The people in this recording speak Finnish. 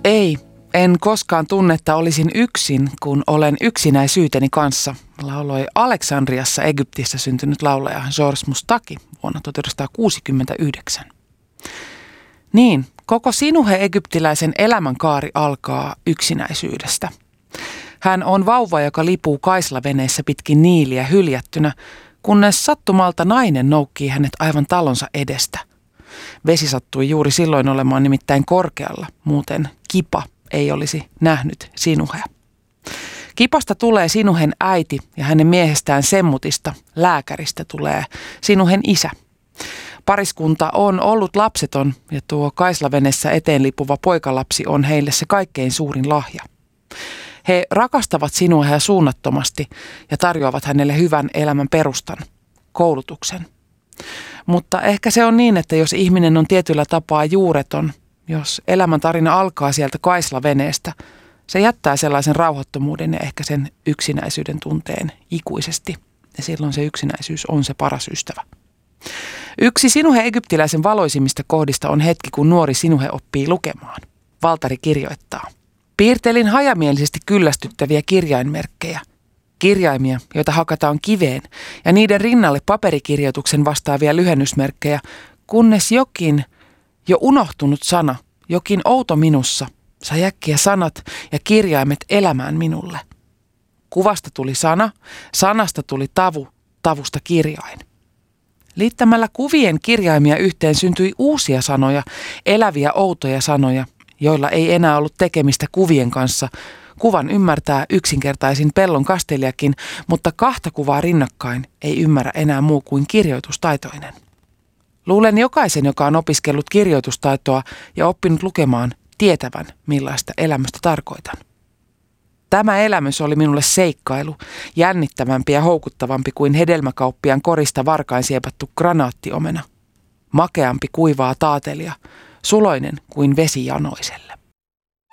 Ei, en koskaan tunne, että olisin yksin, kun olen yksinäisyyteni kanssa, lauloi Aleksandriassa Egyptissä syntynyt laulaja Georges Moustaki vuonna 1969. Niin, koko sinuhe-egyptiläisen elämänkaari alkaa yksinäisyydestä. Hän on vauva, joka lipuu kaislaveneessä pitkin Niiliä hyljättynä, kunnes sattumalta nainen noukkii hänet aivan talonsa edestä. Vesi sattui juuri silloin olemaan nimittäin korkealla, muuten Kipa ei olisi nähnyt Sinuhea. Kipasta tulee Sinuhen äiti ja hänen miehestään Semmutista, lääkäristä, tulee Sinuhen isä. Pariskunta on ollut lapseton ja tuo kaislavenessä eteen lipuva poikalapsi on heille se kaikkein suurin lahja. He rakastavat Sinuhea suunnattomasti ja tarjoavat hänelle hyvän elämän perustan, koulutuksen. Mutta ehkä se on niin, että jos ihminen on tietyllä tapaa juureton, jos elämäntarina alkaa sieltä kaislaveneestä, se jättää sellaisen rauhattomuuden ja ehkä sen yksinäisyyden tunteen ikuisesti. Ja silloin se yksinäisyys on se paras ystävä. Yksi Sinuhe-egyptiläisen valoisimmista kohdista on hetki, kun nuori Sinuhe oppii lukemaan. Valtari kirjoittaa. Piirtelin hajamielisesti kyllästyttäviä kirjainmerkkejä. Kirjaimia, joita hakataan kiveen, ja niiden rinnalle paperikirjoituksen vastaavia lyhennysmerkkejä, kunnes jokin jo unohtunut sana, jokin outo minussa, sai äkkiä sanat ja kirjaimet elämään minulle. Kuvasta tuli sana, sanasta tuli tavu, tavusta kirjain. Liittämällä kuvien kirjaimia yhteen syntyi uusia sanoja, eläviä outoja sanoja, joilla ei enää ollut tekemistä kuvien kanssa. Kuvan ymmärtää yksinkertaisin pellon kastelijakin, mutta kahta kuvaa rinnakkain ei ymmärrä enää muu kuin kirjoitustaitoinen. Luulen jokaisen, joka on opiskellut kirjoitustaitoa ja oppinut lukemaan, tietävän, millaista elämystä tarkoitan. Tämä elämys oli minulle seikkailu, jännittävämpi ja houkuttavampi kuin hedelmäkauppiaan korista varkain siepattu granaattiomena. Makeampi kuivaa taatelia, suloinen kuin vesi janoiselle.